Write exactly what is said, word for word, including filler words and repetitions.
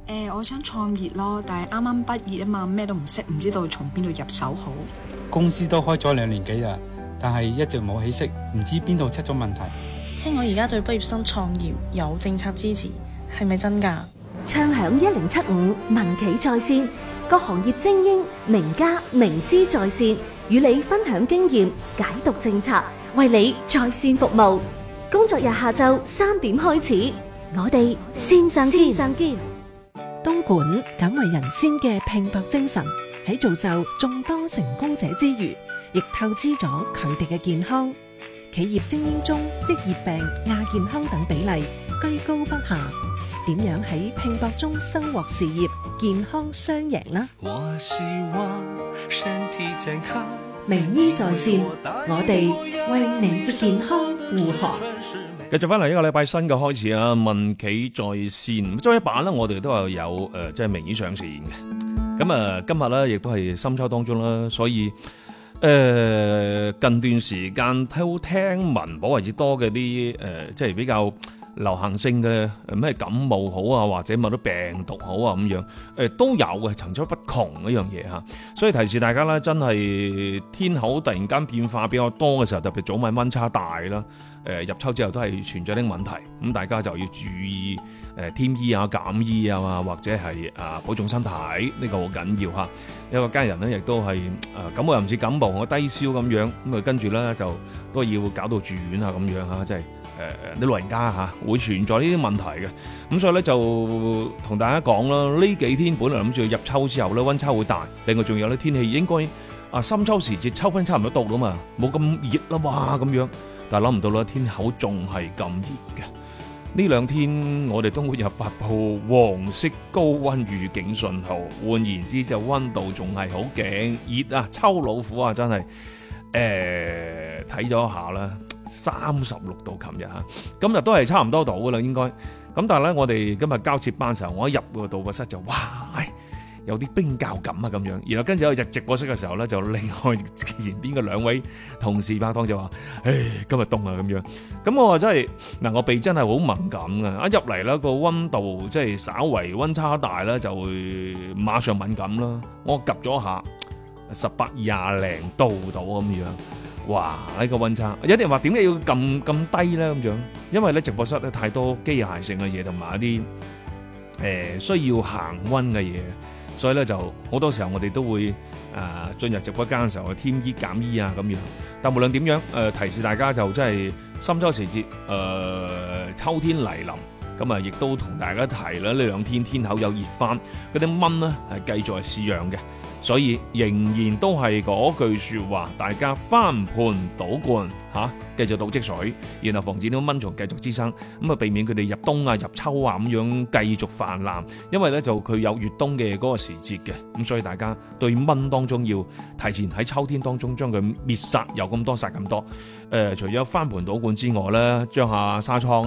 誒，我想創業咯，但係啱啱畢業啊嘛，咩都唔識，唔知道從邊度入手好。 公司都開咗兩年幾啦，但係一直冇起色，唔知邊度出咗問題。 聽講而家對畢業生創業有政策支持，係咪真㗎？ 暢享一零七五民企在線，各行業精英、名家、名師在線，與你分享經驗，解讀政策，為你在線服務。工作日下晝三點開始，我哋線上見。線上見。東莞敢為人先嘅拼搏精神，喺造就眾多成功者之餘，亦透支咗佢哋嘅健康。企業精英中職業病、亞健康等比例居高不下，點樣喺拼搏中收穫事業、健康雙贏呢？ 我希望身體健康。 名醫在線，我哋為你嘅健康護航。 繼續翻嚟一個禮拜新嘅開始啊！民企在線，周一版呢，我哋都係有誒、呃，即係名醫上線嘅。咁啊，今日咧亦都係深秋當中啦，所以誒、呃、近段時間都聽聞頗為之多嘅啲誒，即係比較流行性嘅咩感冒好啊，或者某啲病毒好啊咁樣，誒、呃、都有嘅，層出不窮呢樣嘢嚇。所以提示大家啦，真係天候突然間變化比較多嘅時候，特別早晚溫差大啦。誒入秋之後都係存在啲問題，咁大家就要注意誒添衣啊、減衣啊，或者係啊保重身體，呢、這個好緊要嚇。有個家人咧，亦都係誒感冒又唔似感冒，我低燒咁樣，咁啊跟住咧就都要搞到住院啊咁樣嚇，即係誒啲老人家嚇會存在呢啲問題嘅。咁所以咧就同大家講啦，呢幾天本來諗住入秋之後咧溫差會大，另外仲有咧天氣應該啊深秋時節秋分差唔多到啦嘛，冇咁熱啦哇咁樣。但係諗唔到啦，天口仲係咁熱嘅。呢兩天我哋都會有發佈黃色高溫預警信號，換言之就溫度仲係好勁，熱啊，秋老虎啊，真係誒睇咗下啦，三十六度，琴日嚇，今日都係差唔多到噶啦，應該。咁但係咧，我哋今日交接班時候，我一入個導播室就哇〜有啲冰窖感啊咁樣，然後跟住我入直播室嘅時候咧，就另外前邊嘅兩位同事拍檔就話：唉，今日凍啊咁樣。咁我話真係嗱，我鼻真係好敏感嘅，一入嚟咧個溫度即係稍為溫差大咧，就會馬上敏感啦。我及咗下十八廿零度到咁樣，哇！呢個溫差，有啲人話點解要咁咁低咧咁樣？因為咧直播室咧太多機械性嘅嘢同埋一啲誒需要恆溫嘅嘢。所以咧就好多時候我哋都會誒進入直播間嘅時候添衣減衣啊咁樣，但無論點樣誒、呃、提示大家就真係深秋時節誒、呃、秋天嚟臨，咁啊亦都同大家提啦，呢兩天天口有熱翻，嗰啲蚊咧係繼續係試樣嘅，所以仍然都係嗰句説話，大家翻盤倒罐嚇，繼續倒積水，然後防止啲蚊蟲繼續滋生，咁啊避免佢哋入冬啊入秋啊咁樣繼續泛濫，因為咧就佢有越冬嘅嗰個時節嘅，咁所以大家對蚊當中要提前喺秋天當中將佢滅殺，有咁多殺咁多，誒、呃、除咗翻盤倒罐之外咧，將下紗窗。